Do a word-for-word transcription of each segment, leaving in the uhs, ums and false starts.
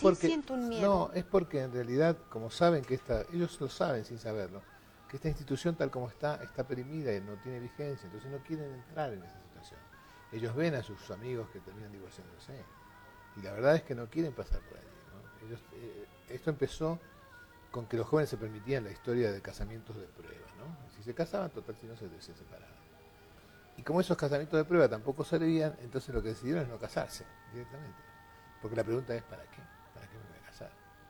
porque, siento un miedo. no, es porque en realidad, como saben que esta, ellos lo saben sin saberlo, que esta institución tal como está, está perimida y no tiene vigencia, entonces no quieren entrar en esa situación. Ellos ven a sus amigos que terminan divorciándose y la verdad es que no quieren pasar por allí, ¿no? Ellos, eh, esto empezó con que los jóvenes se permitían la historia de casamientos de prueba, ¿no? Si se casaban, total, si no se, se separaban. Y como esos casamientos de prueba tampoco servían, entonces lo que decidieron es no casarse directamente. Porque la pregunta es, ¿para qué? ¿Para qué me voy a casar?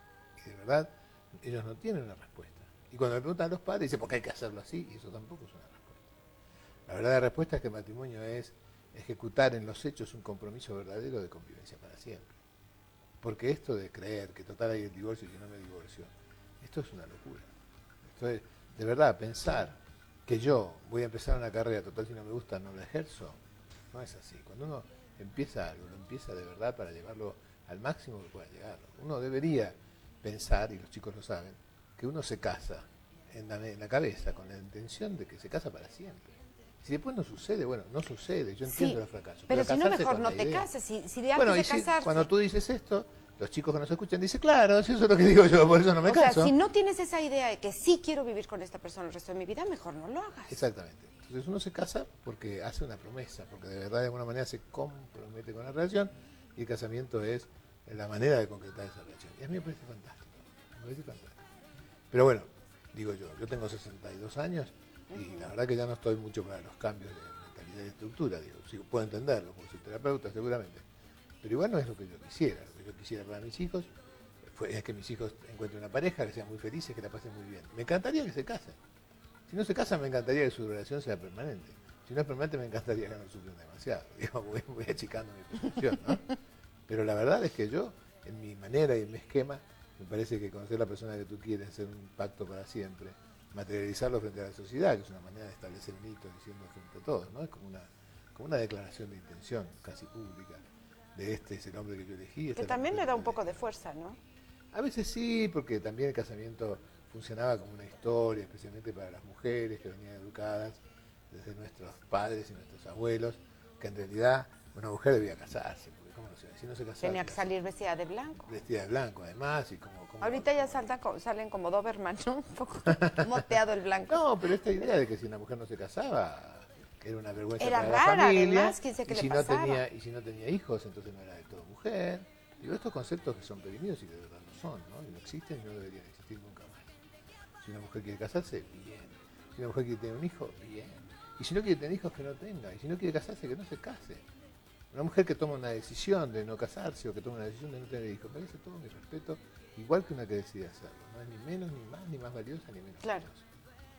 Y de verdad, ellos no tienen una respuesta. Y cuando le preguntan a los padres, dicen, ¿por qué hay que hacerlo así? Y eso tampoco es una respuesta. La verdadera respuesta es que el matrimonio es ejecutar en los hechos un compromiso verdadero de convivencia para siempre. Porque esto de creer que total hay el divorcio y que no me divorcio, esto es una locura. Esto es, de verdad, pensar que yo voy a empezar una carrera, total si no me gusta no la ejerzo, no es así. Cuando uno empieza algo, lo empieza de verdad para llevarlo al máximo que pueda llegar. Uno debería pensar, y los chicos lo saben, que uno se casa en la, en la cabeza con la intención de que se casa para siempre. Si después no sucede, bueno, no sucede, yo entiendo Sí, los fracasos. pero, Pero si no, casarse mejor con no la te idea. cases. Si, si de antes Bueno, de y si, casarse... cuando tú dices esto, los chicos que nos escuchan dicen, claro, si eso es lo que digo yo, por eso no me o caso. sea, si no tienes esa idea de que sí quiero vivir con esta persona el resto de mi vida, mejor no lo hagas. Exactamente. Entonces uno se casa porque hace una promesa, porque de verdad de alguna manera se compromete con la relación y el casamiento es la manera de concretar esa relación. Y a mí me parece fantástico, me parece fantástico. Pero bueno, digo yo, yo tengo sesenta y dos años y uh-huh. la verdad que ya no estoy mucho para los cambios de mentalidad y de estructura, digo, sí, puedo entenderlo, porque soy terapeuta seguramente, pero igual no es lo que yo quisiera. Lo que yo quisiera para mis hijos fue, es que mis hijos encuentren una pareja, que sean muy felices, que la pasen muy bien. Me encantaría que se casen. Si no se casan, me encantaría que su relación sea permanente. Si no es permanente, me encantaría que no sufran demasiado. Digo, voy, voy achicando mi percepción, ¿no? Pero la verdad es que yo, en mi manera y en mi esquema, me parece que conocer a la persona que tú quieres, hacer un pacto para siempre, materializarlo frente a la sociedad, que es una manera de establecer un hito diciendo frente a todos, ¿no? Es como una, como una declaración de intención casi pública. De este es el hombre que yo elegí. Que también le da un poco de fuerza, ¿no? A veces sí, porque también el casamiento funcionaba como una historia, especialmente para las mujeres que venían educadas desde nuestros padres y nuestros abuelos, que en realidad una mujer debía casarse, porque ¿cómo no se, si no se casaba? Tenía que salir vestida de blanco. Vestida de blanco, además. Y como, como Ahorita ya como, salta, salen como Doberman, ¿no? Un poco moteado el blanco. No, pero esta idea de que si una mujer no se casaba era una vergüenza era para rara, la familia, además, ¿quién sé qué y le si pasaba? no tenía y si no tenía hijos, entonces no era de todo mujer. Digo, estos conceptos que son perimidos y de verdad no son, ¿no? Y no existen y no deberían existir nunca más. Si una mujer quiere casarse, bien. Si una mujer quiere tener un hijo, bien. Y si no quiere tener hijos, que no tenga. Y si no quiere casarse, que no se case. Una mujer que toma una decisión de no casarse o que toma una decisión de no tener hijos, merece todo mi respeto, igual que una que decide hacerlo. No es ni menos, ni más, ni más valiosa, ni menos claro. valiosa.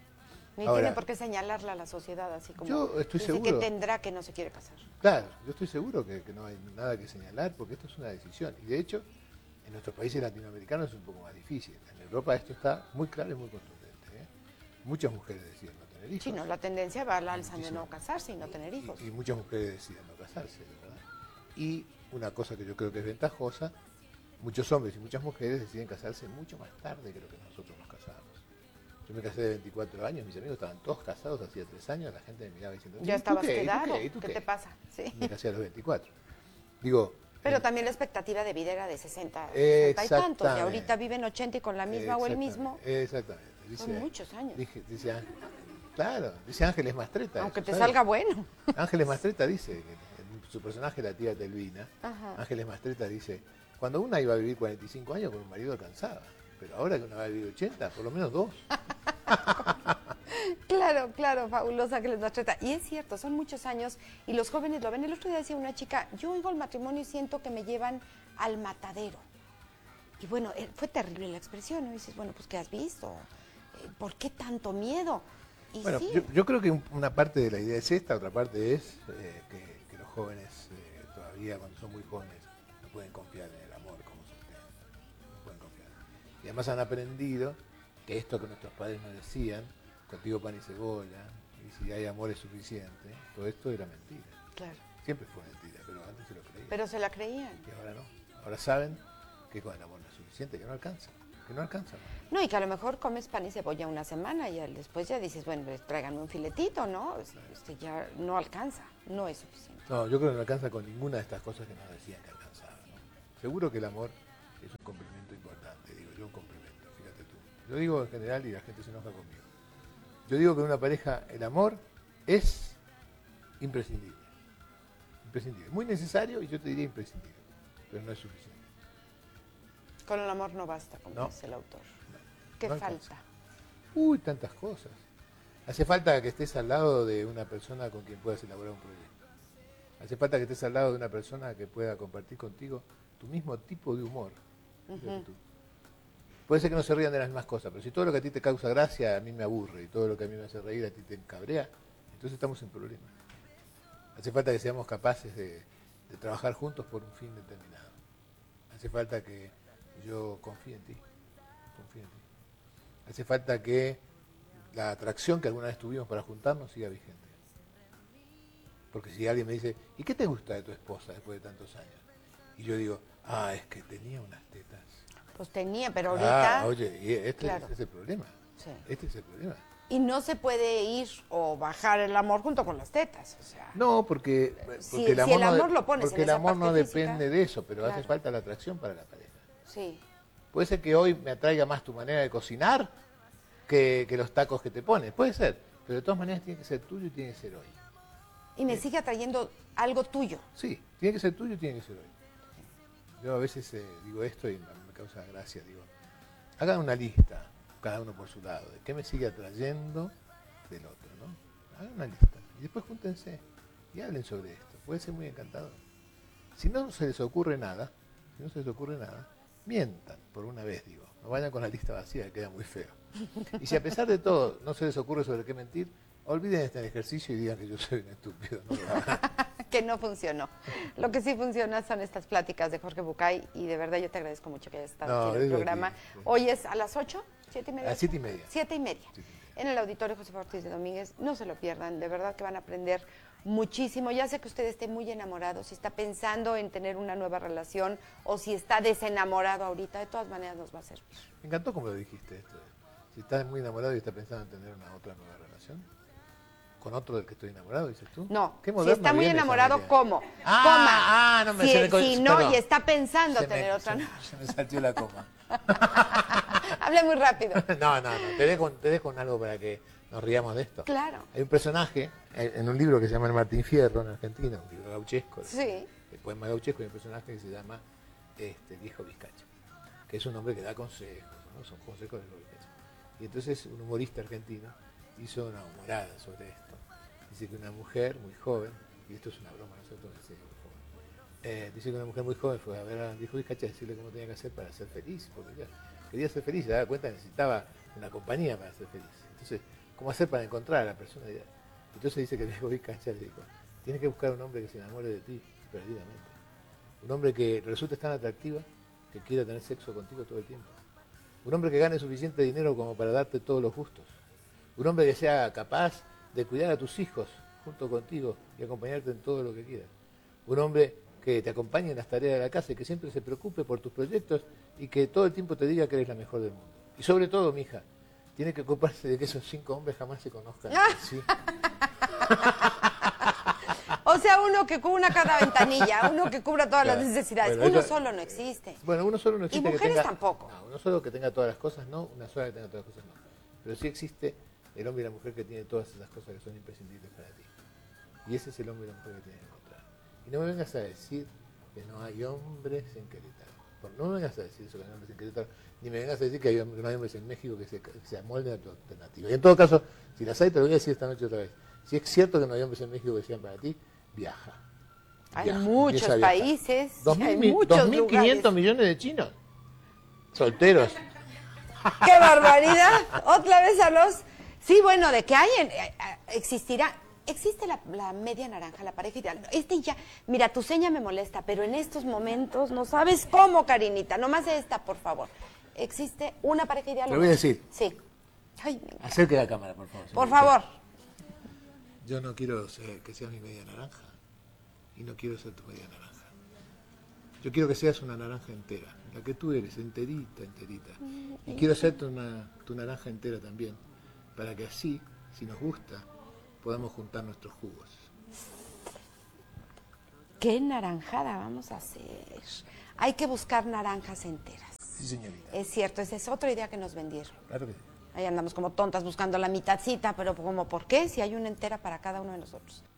Ni Ahora, tiene por qué señalarla a la sociedad así como yo estoy dice seguro, que tendrá que no se quiere casar. Claro, yo estoy seguro que, que no hay nada que señalar porque esto es una decisión. Y de hecho, en nuestros países latinoamericanos es un poco más difícil. En Europa esto está muy claro y muy contundente, ¿eh? Muchas mujeres deciden no tener hijos. Sí, no, la tendencia va al alza de no casarse y no tener hijos. Y, y muchas mujeres deciden no casarse, ¿verdad? Y una cosa que yo creo que es ventajosa, muchos hombres y muchas mujeres deciden casarse mucho más tarde que lo que nosotros nos casamos. Yo me casé de veinticuatro años, mis amigos estaban todos casados hacía tres años, la gente me miraba diciendo, ya estabas qué? quedado, ¿Y tú qué? qué? ¿Qué te pasa? Sí. Me casé a los veinticuatro. Digo, pero en, también la expectativa de vida era de sesenta, sesenta y tantos, y ahorita viven ochenta y con la misma o el mismo. Exactamente. Dice, son muchos años. Dice, dice, claro, dice Ángeles Mastreta. Aunque eso, te ¿sabes? salga bueno. Ángeles Mastreta dice, en su personaje, la tía Telvina, Ajá. Ángeles Mastreta dice, cuando una iba a vivir cuarenta y cinco años con un marido alcanzaba, pero ahora que una va a vivir ochenta, por lo menos dos. Claro, claro, fabulosa que les Mastreta. Y es cierto, son muchos años y los jóvenes lo ven. El otro día decía una chica, yo oigo el matrimonio y siento que me llevan al matadero. Y bueno, fue terrible la expresión, ¿no? Y dices, bueno, pues ¿qué has visto? ¿Por qué tanto miedo? Y bueno, sí. yo, yo creo que una parte de la idea es esta, otra parte es eh, que, que los jóvenes eh, todavía cuando son muy jóvenes no pueden confiar en el amor como sustento, no pueden confiar. Y además han aprendido que esto que nuestros padres nos decían, contigo pan y cebolla, y si hay amor es suficiente, todo esto era mentira. Claro. Siempre fue mentira, pero antes se lo creían. Pero se la creían. Y ahora no. Ahora saben que con el amor no es suficiente, que no alcanza, que no alcanza. No, y que a lo mejor comes pan y cebolla una semana y después ya dices, bueno, pues tráiganme un filetito, ¿no? Este, ya no alcanza, no es suficiente. No, yo creo que no alcanza con ninguna de estas cosas que nos decían que alcanzaba, ¿no? Seguro que el amor es un complemento importante, digo yo un complemento, fíjate tú. Lo digo en general y la gente se enoja conmigo. Yo digo que en una pareja el amor es imprescindible. Imprescindible. Muy necesario y yo te diría imprescindible, pero no es suficiente. Con el amor no basta, como No. dice el autor. No, ¿Qué no falta? Uy, tantas cosas. Hace falta que estés al lado de una persona con quien puedas elaborar un proyecto. Hace falta que estés al lado de una persona que pueda compartir contigo tu mismo tipo de humor. Uh-huh. Tú. Puede ser que no se rían de las mismas cosas, pero si todo lo que a ti te causa gracia a mí me aburre y todo lo que a mí me hace reír a ti te encabrea, entonces estamos en problemas. Hace falta que seamos capaces de, de trabajar juntos por un fin determinado. Hace falta que yo confíe en ti, confíe en ti. Hace falta que la atracción que alguna vez tuvimos para juntarnos siga vigente. Porque si alguien me dice, ¿y qué te gusta de tu esposa después de tantos años? Y yo digo, ah, es que tenía unas tetas. Pues tenía, pero ahorita... Ah, oye, y este claro. es el problema. Sí. Este es el problema. Y no se puede ir o bajar el amor junto con las tetas, o sea... No, porque, porque si, el amor, si el amor no, lo pones porque en el esa amor no parte física, depende de eso, pero claro. hace falta la atracción para la pareja. Sí. Puede ser que hoy me atraiga más tu manera de cocinar que, que los tacos que te pones, puede ser, pero de todas maneras tiene que ser tuyo y tiene que ser hoy. Y me sigue atrayendo algo tuyo. Sí, tiene que ser tuyo y tiene que ser hoy. Yo a veces eh, digo esto y me causa gracia, digo, hagan una lista, cada uno por su lado, de qué me sigue atrayendo del otro, ¿no? Hagan una lista y después júntense y hablen sobre esto, puede ser muy encantador. Si no se les ocurre nada, si no se les ocurre nada, mientan por una vez, digo, no vayan con la lista vacía, que queda muy feo. Y si a pesar de todo no se les ocurre sobre qué mentir, olviden este ejercicio y digan que yo soy un estúpido, no lo hagan. Que no funcionó. Lo que sí funciona son estas pláticas de Jorge Bucay y de verdad yo te agradezco mucho que hayas estado No, aquí en el es programa. aquí, sí. Hoy es a las ocho, siete y media. A las siete y media. Siete y media. Siete y media. En el auditorio José Ortiz de Domínguez. No se lo pierdan, de verdad que van a aprender muchísimo. Ya sé que usted esté muy enamorado, si está pensando en tener una nueva relación o si está desenamorado ahorita, de todas maneras nos va a servir. Me encantó como lo dijiste esto. Si estás muy enamorado y estás pensando en tener una otra nueva relación, con otro del que estoy enamorado, dices tú. No, Qué si moderno está muy viene esa enamorado, idea. ¿cómo? Ah, Coma. ah, no me si, se me co- si no, perdón. y está pensando Se me- tener otra. se, ¿no? se me saltió la coma. Hable muy rápido. No, no, no. Te dejo, te dejo con algo para que nos riamos de esto. Claro. Hay un personaje eh, en un libro que se llama El Martín Fierro en Argentina, un libro gauchesco. Sí. El poema gauchesco, hay un personaje que se llama este, el Viejo Vizcacha, que es un hombre que da consejos, ¿no? Son consejos del Viejo Vizcacha. Y entonces un humorista argentino hizo una humorada sobre esto. Dice que una mujer muy joven, y esto es una broma, nosotros no sé, eh, dice que una mujer muy joven fue a ver al Viejo Vizcacha a decirle cómo tenía que hacer para ser feliz, porque ella quería ser feliz, se daba cuenta que necesitaba una compañía para ser feliz. Entonces, ¿cómo hacer para encontrar a la persona ideal? Entonces dice que el Viejo Vizcacha le dijo, tienes que buscar un hombre que se enamore de ti perdidamente. Un hombre que resulte tan atractiva que quiera tener sexo contigo todo el tiempo. Un hombre que gane suficiente dinero como para darte todos los gustos. Un hombre que sea capaz de cuidar a tus hijos junto contigo y acompañarte en todo lo que quieras. Un hombre que te acompañe en las tareas de la casa y que siempre se preocupe por tus proyectos y que todo el tiempo te diga que eres la mejor del mundo. Y sobre todo, mija, tiene que ocuparse de que esos cinco hombres jamás se conozcan entre sí. O sea, uno que cubra cada ventanilla, uno que cubra todas Claro. las necesidades. Bueno, uno eso- solo no existe. Bueno, uno solo no existe Y que mujeres tenga... tampoco. No, uno solo que tenga todas las cosas, no, una sola que tenga todas las cosas, no. Pero sí existe el hombre y la mujer que tiene todas esas cosas que son imprescindibles para ti. Y ese es el hombre y la mujer que tienes que encontrar. Y no me vengas a decir que no hay hombres en Querétaro. Por- No me vengas a decir eso, que no hay hombres en Querétaro, ni me vengas a decir que, hay, hom- que no hay hombres en México que se, que se amolden a tu alternativa. Y en todo caso, si las hay, te lo voy a decir esta noche otra vez. Si es cierto que no hay hombres en México que sean para ti, viaja. Hay Viaja, muchos empieza a viajar. países, Dos y hay mil- muchos dos mil quinientos lugares. millones de chinos solteros. ¡Qué barbaridad! Otra vez a los... Sí, bueno, de que hay, en- eh, eh, existirá... Existe la, la media naranja, la pareja ideal. Este ya... Mira, tu seña me molesta, pero en estos momentos no sabes cómo, Karinita. Nomás esta, por favor. ¿Existe una pareja ideal? Te lo voy a decir. Sí. Ay, me encanta. Acerque la cámara, por favor. Por señorita. favor. Yo no quiero ser- que seas mi media naranja. Y no quiero ser tu media naranja. Yo quiero que seas una naranja entera. La que tú eres, enterita, enterita. Y quiero ser tu, una- tu naranja entera también. Para que así, si nos gusta, podamos juntar nuestros jugos. ¿Qué naranjada vamos a hacer? hay que buscar naranjas enteras. Sí, señorita. Es cierto, esa es otra idea que nos vendieron. Claro que sí. Ahí andamos como tontas buscando la mitadcita, pero como ¿por qué? Si hay una entera para cada uno de nosotros.